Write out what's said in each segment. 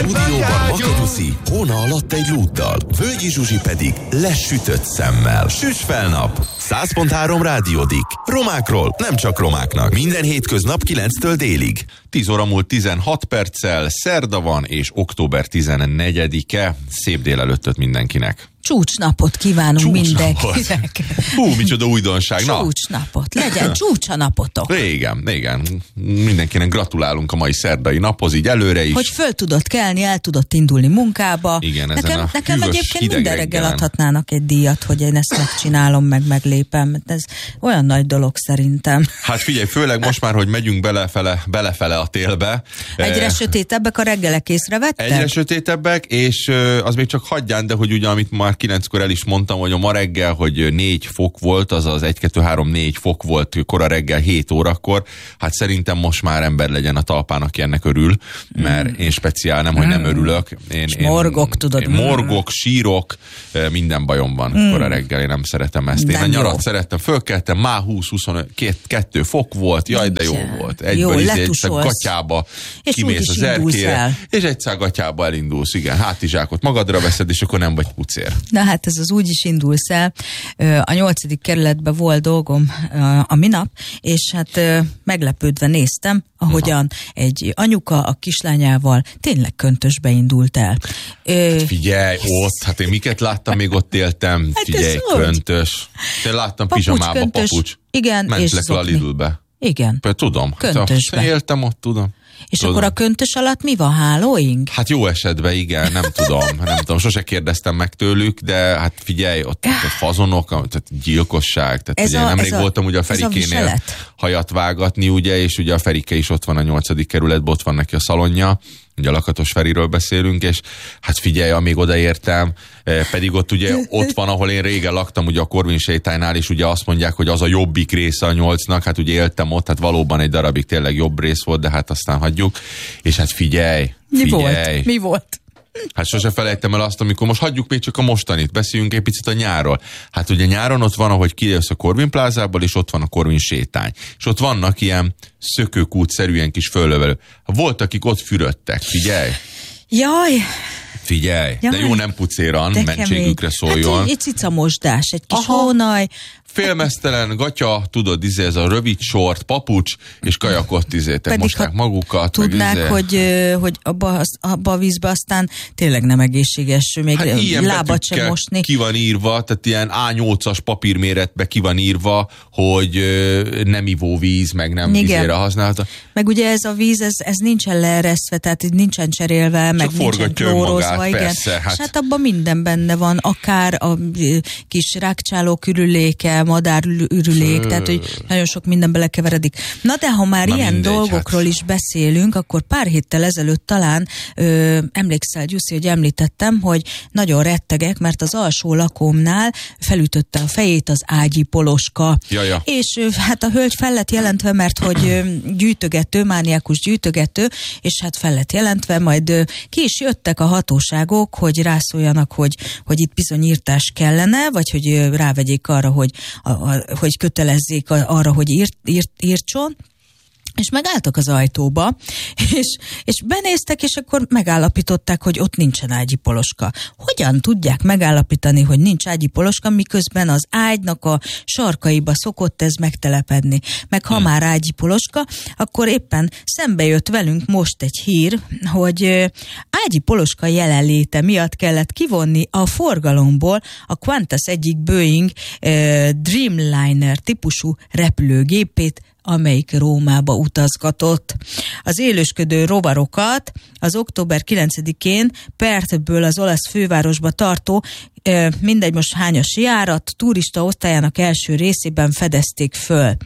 Stúdióban Makaduszi, Hóna alatt egy lúddal, Völgyi Zsuzsi pedig lesütött szemmel. Süss fel nap! 100.3 rádiódik. Romákról, nem csak romáknak. Minden hétköznap 9-től délig. 10 óra múlt 16 perccel, szerda van, és október 14-e. Szép délelőttöt mindenkinek. Csúcsnapot kívánunk mindenkinek. Hú, micsoda újdonság. Csúcsnapot. Legyen csúcsanapotok. Igen. Mindenkinek gratulálunk a mai szerdai naphoz, így előre is. Hogy föl tudott kelni, el tudott indulni munkába. Igen, nekem egyébként minden reggel adhatnának egy díjat, hogy én ezt megcsinálom, meglépem. Ez olyan nagy dolog szerintem. Hát figyelj, főleg most már, hogy megyünk belefele a télbe. Egyre sötétebbek a reggelek, észrevettek? Egyre sötétebbek, és az még csak hagyján, de hogy ugye, amit már 9-kor el is mondtam, hogy a ma reggel, hogy 4 fok volt, azaz 1-2-3-4 fok volt kora reggel 7 órakor, hát szerintem most már ember legyen a talpán, aki ennek örül, mert én speciál nem, hogy nem örülök. Én morgok, tudod. Én morgok, sírok, minden bajom van kora reggel, én nem szeretem ezt. Én a nyarat szerettem, fölkeltem, már 20-22 fok volt, jaj, de jó volt. Egyből egy gatyába kimész az erkére, és egyszer gatyába elindulsz, igen, hátizsákot magadra veszed, és akkor nem vagy pucér. Na hát ez az úgy is indulsz el. A 8. kerületben volt dolgom a minap, és hát meglepődve néztem, ahogyan egy anyuka a kislányával tényleg köntösbe indult el. Hát figyelj, ott, hát én miket láttam, még ott éltem, hát figyelj, köntös. Én láttam pizsamába, papucs. Igen, ment és le a Lidlbe. Igen. Tudom. Köntösbe. Hát, éltem ott, tudom. És akkor a köntös alatt mi van? Hálóing? Hát jó esetben igen, nem tudom, sose kérdeztem meg tőlük, de hát figyelj, ott fazonok, tehát gyilkosság, tehát ugye nemrég voltam ugye a Ferikénél hajat vágatni, ugye, és ugye a Ferike is ott van a 8. kerületben, ott van neki a szalonja, ugye a Lakatos Feriről beszélünk, és hát figyelj, amíg odaértem, pedig ott ugye ott van, ahol én régen laktam, ugye a Korvin sétánynál, és ugye azt mondják, hogy az a jobbik része a 8-nak, hát ugye éltem ott, hát valóban egy darabig tényleg jobb rész volt, de hát aztán hagyjuk, és hát figyelj. Mi volt? Hát sose felejtem el azt, amikor most hagyjuk még csak a mostanit, beszéljünk egy picit a nyárról. Hát ugye nyáron ott van, ahogy kijössz a Korvin plázából, és ott van a Korvin sétány. És ott vannak ilyen szökőkút-szerűen kis föllövelő. Volt, akik ott fürödtek, figyelj! Jaj! Figyelj, de jó, nem pucéran, mentségükre szóljon. Hát egy cicamosdás, egy kis hónaj. Félmeztelen gatya, tudod, ez a rövid sort, papucs, és kajakot mosták magukat. Tudnák, hogy abba a vízbe aztán tényleg nem egészséges, még hát lábat sem mosni. Ki van írva, tehát ilyen A8-as papírméretbe ki van írva, hogy nem ivóvíz, meg nem vízére használta. Meg ugye ez a víz, ez nincsen leeresztve, tehát nincsen cserélve, meg nincsen klórozva. Igen. Persze, hát. És hát abban minden benne van, akár a kis rákcsálók ürüléke, madárürülék, tehát hogy nagyon sok minden belekeveredik. Na de ha már ilyen dolgokról is beszélünk, akkor pár héttel ezelőtt talán emlékszel, Gyuszi, hogy említettem, hogy nagyon rettegek, mert az alsó lakómnál felütötte a fejét az ágyi poloska. Jaja. És hát a hölgy fel lett jelentve, mert hogy mániákus gyűjtögető, és hát fel lett jelentve, majd ki is jöttek a hatóságok, hogy rászóljanak, hogy itt bizonyírtás kellene, vagy hogy rávegyék arra, hogy kötelezzék arra, hogy írtson. És megálltak az ajtóba, és benéztek, és akkor megállapították, hogy ott nincsen ágyi poloska. Hogyan tudják megállapítani, hogy nincs ágyi poloska, miközben az ágynak a sarkaiba szokott ez megtelepedni? Meg ha már ágyi poloska, akkor éppen szembe jött velünk most egy hír, hogy ágyi poloska jelenléte miatt kellett kivonni a forgalomból a Qantas egyik Boeing Dreamliner típusú repülőgépét, amelyik Rómába utazgatott. Az élősködő rovarokat az október 9-én Perthből az olasz fővárosba tartó, mindegy most hányas járat, turista osztályának első részében fedezték föl.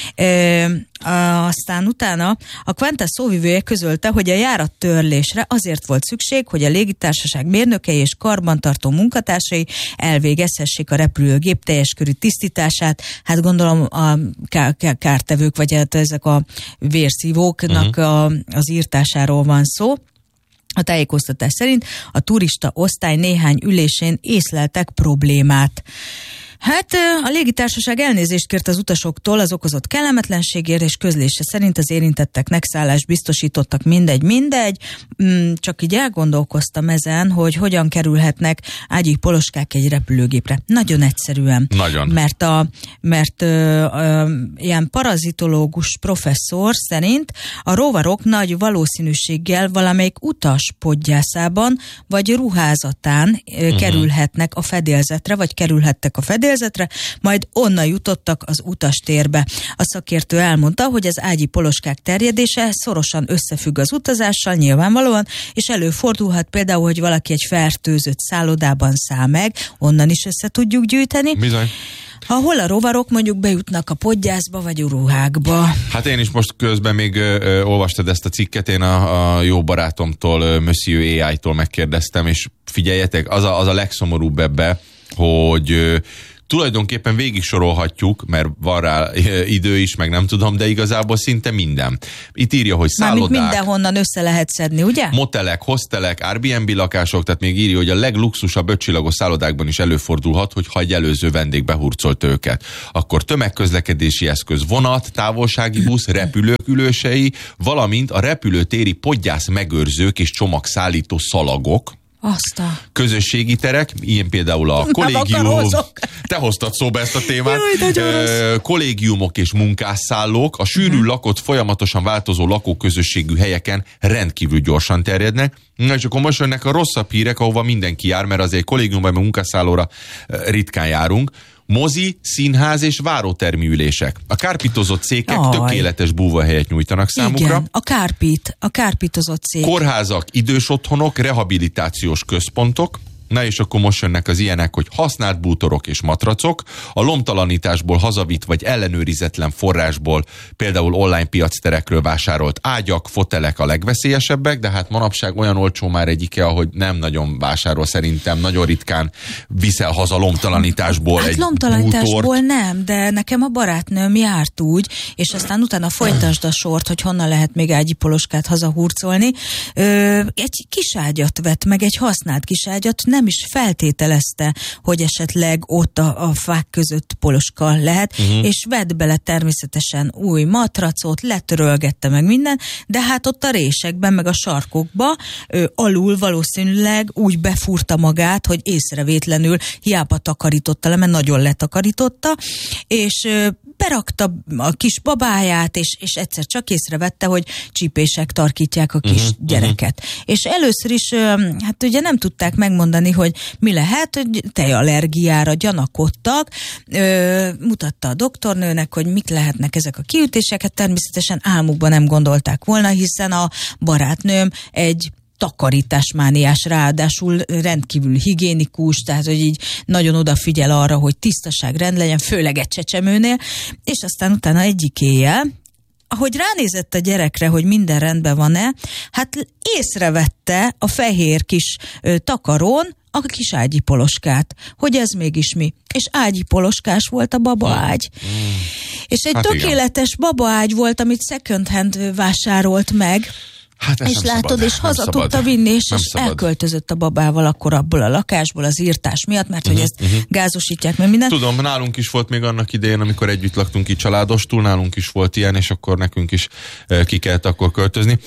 Aztán utána a Qantas szóvivője közölte, hogy a járattörlésre azért volt szükség, hogy a légitársaság mérnökei és karbantartó munkatársai elvégezhessék a repülőgép teljes körű tisztítását. Hát gondolom a kártevők, vagy hát ezek a vérszívóknak az írtásáról van szó. A tájékoztatás szerint a turista osztály néhány ülésén észleltek problémát. Hát a légitársaság elnézést kért az utasoktól az okozott kellemetlenségért, és közlése szerint az érintetteknek szállást biztosítottak, mindegy. Csak így elgondolkoztam ezen, hogy hogyan kerülhetnek ágyi poloskák egy repülőgépre. Nagyon egyszerűen. Nagyon. Mert ilyen parazitológus professzor szerint a rovarok nagy valószínűséggel valamelyik utas podgyászában vagy ruházatán kerülhetnek a fedélzetre, vagy kerülhettek a fedélzetre, majd onnan jutottak az utastérbe. A szakértő elmondta, hogy az ágyi poloskák terjedése szorosan összefügg az utazással nyilvánvalóan, és előfordulhat például, hogy valaki egy fertőzött szállodában száll meg, onnan is össze tudjuk gyűjteni. Bizony. Ahol a rovarok mondjuk bejutnak a podgyászba vagy a ruhákba. Hát én is most közben még olvastad ezt a cikket, én a jó barátomtól, Monsieur AI-tól megkérdeztem, és figyeljetek, az a legszomorúbb ebbe, hogy tulajdonképpen végig sorolhatjuk, mert van rá idő is, meg nem tudom, de igazából szinte minden. Itt írja, hogy szállodák, mindenhonnan össze lehet szedni, ugye? Motelek, hostelek, Airbnb lakások, tehát még írja, hogy a legluxusabb 5 csillagos szállodákban is előfordulhat, hogyha egy előző vendég behurcolt őket. Akkor tömegközlekedési eszköz, vonat, távolsági busz, repülők ülősei, valamint a repülőtéri podgyász megőrzők és csomagszállító szalagok, közösségi terek, ilyen például a kollégium. Te hoztad szóba ezt a témát. Kollégiumok és munkásszállók, a sűrűn lakott, folyamatosan változó lakóközösségű helyeken rendkívül gyorsan terjednek. Na és akkor most jönnek a rosszabb hírek, ahova mindenki jár, mert azért kollégiumban, meg munkászállóra ritkán járunk. Mozi, színház és várótermi ülések. A kárpítozott cégek tökéletes búvahelyet nyújtanak számukra. Igen, a kárpítozott cég. Kórházak, idős otthonok, rehabilitációs központok. Na és akkor most jönnek az ilyenek, hogy használt bútorok és matracok, a lomtalanításból hazavitt vagy ellenőrizetlen forrásból, például online piacterekről vásárolt ágyak, fotelek a legveszélyesebbek, de hát manapság olyan olcsó már egy IKEA, hogy nem nagyon vásárol szerintem, nagyon ritkán viszel haza lomtalanításból egy lomtalanításból bútort. Nem, de nekem a barátnőm járt úgy, és aztán utána folytasd a sort, hogy honnan lehet még ágyi poloskát hazahurcolni. Egy kiságyat vett meg, egy használt kiságyat, nem is feltételezte, hogy esetleg ott a fák között poloska lehet, és vett bele természetesen új matracot, letörölgette meg minden, de hát ott a résekben, meg a sarkokba alul valószínűleg úgy befúrta magát, hogy észrevétlenül hiába takarította le, mert nagyon letakarította, és berakta a kis babáját, és egyszer csak észrevette, hogy csípések tarkítják a kis gyereket. És először is, hát ugye nem tudták megmondani, hogy mi lehet, hogy tejallergiára gyanakodtak, mutatta a doktornőnek, hogy mik lehetnek ezek a kiütéseket, természetesen álmukban nem gondolták volna, hiszen a barátnőm egy takarításmániás, ráadásul rendkívül higiénikus, tehát hogy így nagyon odafigyel arra, hogy tisztaság, rend legyen, főleg egy csecsemőnél, és aztán utána egyik éjjel, ahogy ránézett a gyerekre, hogy minden rendben van-e, hát észrevette a fehér kis takarón a kis ágyi poloskát, hogy ez mégis mi. És ágyi poloskás volt a babaágy. És egy tökéletes babaágy volt, amit second hand vásárolt meg, Hát és látod, és haza tudta vinni, és elköltözött a babával akkor abból a lakásból az írtás miatt, mert hogy ezt gázosítják meg mindent. Tudom, nálunk is volt még annak idején, amikor együtt laktunk így családostul, nálunk is volt ilyen, és akkor nekünk is ki kellett akkor költözni.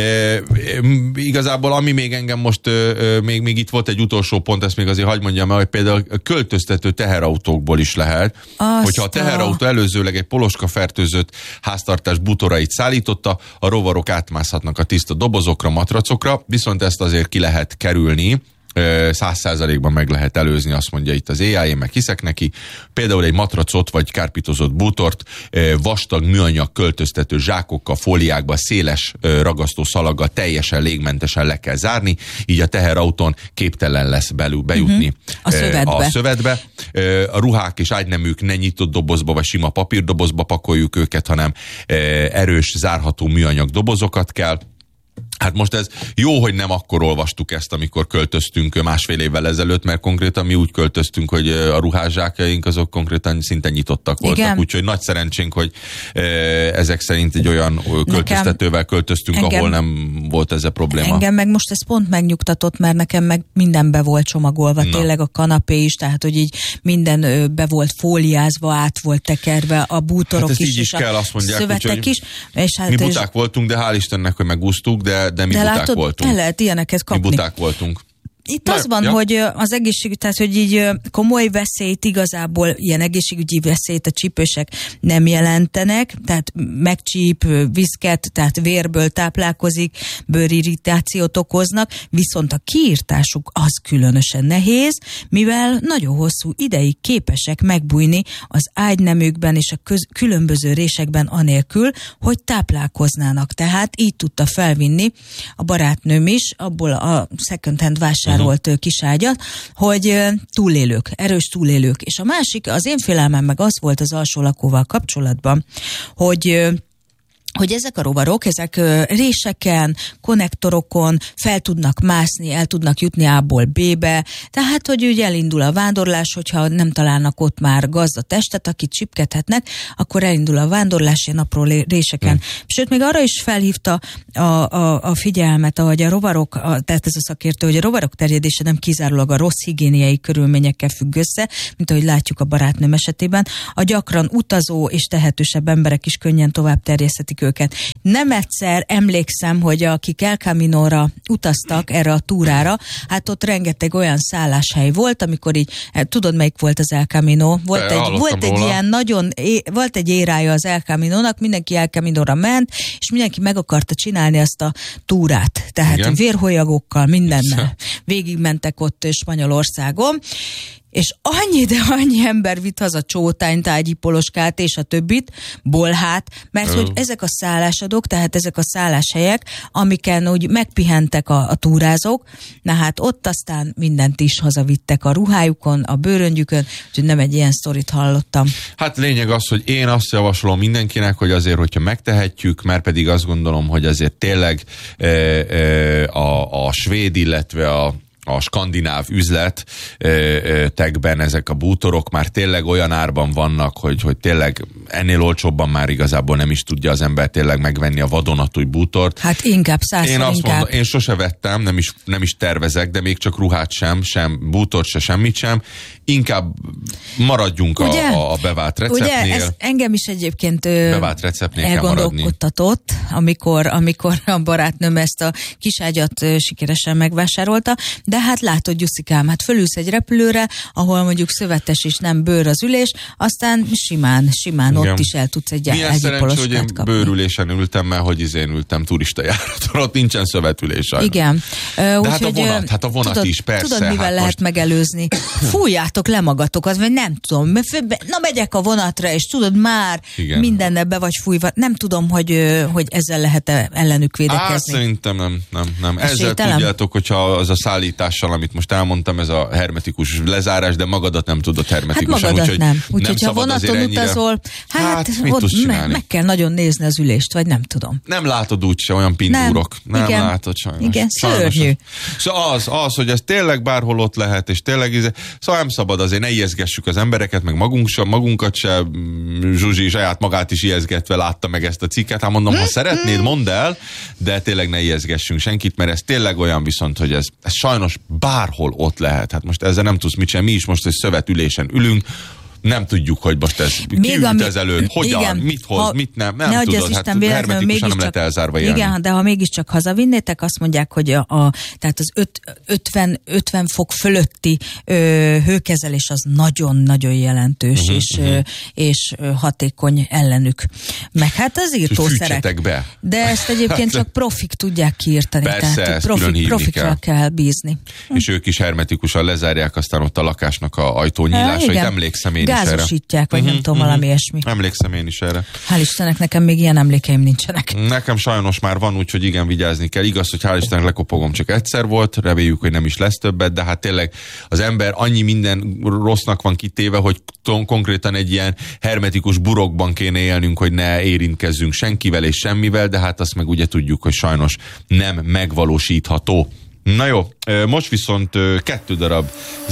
Igazából ami még engem most, még itt volt egy utolsó pont, ezt még azért hagyd mondjam el, hogy például költöztető teherautókból is lehet, hogyha a teherautó előzőleg egy poloska fertőzött háztartás bútorait szállította, a rovarok átmászhatnak a tiszta dobozokra, matracokra, viszont ezt azért ki lehet kerülni, 100%-ban meg lehet előzni, azt mondja itt az AI, én meg hiszek neki. Például egy matracot vagy kárpítozott bútort vastag műanyag költöztető zsákokkal, fóliákba, széles ragasztó szalaggal teljesen légmentesen le kell zárni, így a teherautón képtelen lesz bejutni a szövetbe. A ruhák és ágyneműk ne nyitott dobozba vagy sima papírdobozba pakoljuk őket, hanem erős, zárható műanyag dobozokat kell Hát most ez jó, hogy nem akkor olvastuk ezt, amikor költöztünk másfél évvel ezelőtt, mert konkrétan mi úgy költöztünk, hogy a ruházsákjaink azok konkrétan szinte nyitottak voltak. Úgyhogy nagy szerencsénk, hogy ezek szerint egy olyan költöztetővel költöztünk, ahol nem volt ez a probléma. Engem meg most ez pont megnyugtatott, mert nekem meg minden be volt csomagolva, tényleg a kanapé is, tehát hogy így minden be volt fóliázva, át volt tekerve, a bútorok hát is, és kell, azt mondják, szövetek is. És hát mi buták voltunk, de hál' Istennek, hogy megúsztuk, de mi buták látod, voltunk. El lehet ilyeneket kapni. Mi buták voltunk. Itt az van, hogy az egészségügy, tehát hogy így komoly veszélyt igazából, ilyen egészségügyi veszélyt a csípősek nem jelentenek, tehát megcsíp, viszket, tehát vérből táplálkozik, bőrirritációt okoznak, viszont a kiírtásuk az különösen nehéz, mivel nagyon hosszú ideig képesek megbújni az ágynemükben és a különböző résekben anélkül, hogy táplálkoznának. Tehát így tudta felvinni a barátnőm is, abból a second hand vásárolt kiságyat, hogy túlélők, erős túlélők. És a másik, az én félelmem meg az volt az alsó lakóval kapcsolatban, hogy ezek a rovarok, ezek réseken, konnektorokon fel tudnak mászni, el tudnak jutni A-ból B-be, tehát, hogy ugye elindul a vándorlás, hogyha nem találnak ott már gazdatestet, akit csipkedhetnek, akkor elindul a vándorlás ilyen apró réseken. Sőt, még arra is felhívta a figyelmet, ahogy a rovarok, tehát ez a szakértő, hogy a rovarok terjedése nem kizárólag a rossz higiéniai körülményekkel függ össze, mint ahogy látjuk a barátnőm esetében, a gyakran utazó és tehetősebb emberek is könnyen tovább terjeszthetik őket. Nem egyszer emlékszem, hogy akik El Caminóra utaztak erre a túrára, hát ott rengeteg olyan szálláshely volt, amikor így, tudod melyik volt az El Camino? Volt egy ilyen nagyon, volt egy érája az El Caminónak, mindenki El Caminóra ment, és mindenki meg akarta csinálni azt a túrát. Tehát igen, vérholyagokkal, mindennel. Végigmentek ott Spanyolországon, és annyi ember vitt haza csótányt, ágyipoloskát és a többit, bolhát, mert hogy ezek a szállásadók, tehát ezek a szálláshelyek, amiken úgy megpihentek a túrázók, na hát ott aztán mindent is hazavittek a ruhájukon, a bőröngyükön, úgyhogy nem egy ilyen sztorit hallottam. Hát lényeg az, hogy én azt javasolom mindenkinek, hogy azért, hogyha megtehetjük, mert pedig azt gondolom, hogy azért tényleg a svéd, illetve a skandináv üzletekben ezek a bútorok már tényleg olyan árban vannak, hogy tényleg ennél olcsóbban már igazából nem is tudja az ember tényleg megvenni a vadonatúj bútort. Hát inkább, mondom, én sose vettem, nem is tervezek, de még csak ruhát sem bútort semmit sem. Inkább maradjunk a bevált receptnél. Ugye, ez engem is egyébként bevált receptnél elgondolkodtatott, amikor a barátnőm ezt a kiságyat sikeresen megvásárolta, de hát látod, Gyuszikám, hát fölülsz egy repülőre, ahol mondjuk szövetes és nem bőr az ülés, aztán simán igen, ott is el tudsz egy milyen szerencsé, hogy én bőrülésen ültem, mert hogy ültem turistajáraton, ott nincsen szövetülés. Igen. De hát a vonat is, persze. Tudod, mivel lehet megelőzni? Fújjátok le magatokat, vagy nem tudom. Na, megyek a vonatra, és tudod, már mindennel be vagy fújva. Nem tudom, hogy ezzel lehet-e ellenük védekezni. Szerintem nem. Ezzel tudjátok, hogyha az a szállítással, amit most elmondtam, ez a hermetikus lezárás, de magadat nem tudod hermetikusan. Hát magadat nem. Úgyhogy ha vonaton utazol, hát ott meg kell nagyon nézni az ülést, vagy nem tudom. Nem látod úgyse, olyan pindúrok. Nem látod sajnos. Igen, szörnyű. Szóval az, hogy ez tényleg bárhol ott lehet, és tényleg szóval nem szabad, azért ne ijeszgessük az embereket, meg magunkat se. Zsuzsi saját magát is ijeszgetve látta meg ezt a cikket. Hát mondom, ha szeretnéd, mondd el, de tényleg ne ijeszgessünk senkit, mert ez tényleg olyan viszont, hogy ez sajnos bárhol ott lehet. Hát most ezzel nem tudsz mit sem. Mi is most egy szövetülésen ülünk, nem tudjuk, hogy most ez kiült ezelőtt, hogyan, igen, mit hoz, mit nem tudod, hát hermetikusan nem lett elzárva élni. Igen, de ha mégiscsak hazavinnétek, azt mondják, hogy tehát az 50 fok fölötti hőkezelés az nagyon-nagyon jelentős és hatékony ellenük. Meg hát az írtószerek. De ezt egyébként csak profik tudják kiírtani. Persze, tehát profikra kell bízni. És ők is hermetikusan lezárják aztán ott a lakásnak a ajtónyílásait. Emlékszem én gázosítják, vagy nem tudom, valami ilyesmi. Emlékszem én is erre. Hál' Istennek, nekem még ilyen emlékeim nincsenek. Nekem sajnos már van, úgyhogy igen, vigyázni kell. Igaz, hogy hál' Istennek lekopogom csak egyszer volt, reméljük, hogy nem is lesz többet, de hát tényleg az ember annyi minden rossznak van kitéve, hogy konkrétan egy ilyen hermetikus burokban kéne élnünk, hogy ne érintkezzünk senkivel és semmivel, de hát azt meg ugye tudjuk, hogy sajnos nem megvalósítható. Na jó, most viszont 2 darab